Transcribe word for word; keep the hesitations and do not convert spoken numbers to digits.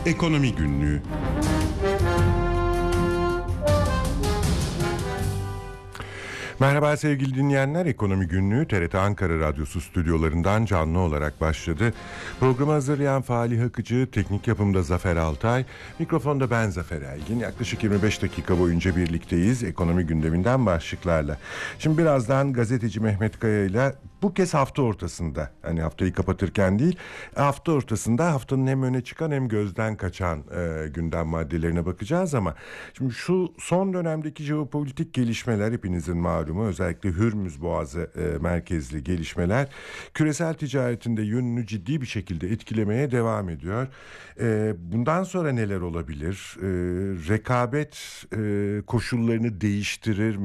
Ekonomi Günlüğü. Merhaba sevgili dinleyenler, Ekonomi Günlüğü T R T Ankara Radyosu stüdyolarından canlı olarak başladı. Programı hazırlayan Falih Akıcı, teknik yapımda Zafer Altay, mikrofonda ben Zafer Elgin. Yaklaşık yirmi beş dakika boyunca birlikteyiz ekonomi gündeminden başlıklarla. Şimdi birazdan gazeteci Mehmet Kaya ile bu kez hafta ortasında, hani haftayı kapatırken değil, hafta ortasında haftanın hem öne çıkan hem gözden kaçan e, gündem maddelerine bakacağız ama şimdi şu son dönemdeki jeopolitik gelişmeler hepinizin malumu, özellikle Hürmüz Boğazı e, merkezli gelişmeler küresel ticaretinde yönünü ciddi bir şekilde etkilemeye devam ediyor. E, bundan sonra neler olabilir? E, rekabet e, koşullarını değiştirir